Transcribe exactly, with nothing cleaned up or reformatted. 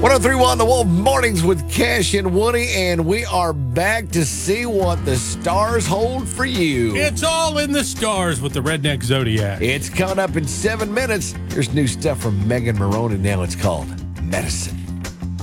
oh three point one The Wolf Mornings with Cash and Woody, and we are back to see what the stars hold for you. It's all in the stars with the Redneck Zodiac. It's coming up in seven minutes. There's new stuff from Megan Maroney now. It's called Medicine.